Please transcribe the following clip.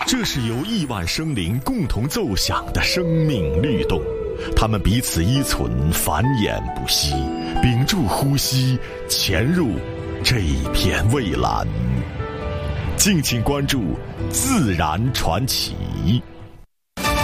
这是由亿万生灵共同奏响的生命律动，它们彼此依存，繁衍不息，屏住呼吸，潜入这一片蔚蓝。敬请关注《自然传奇》。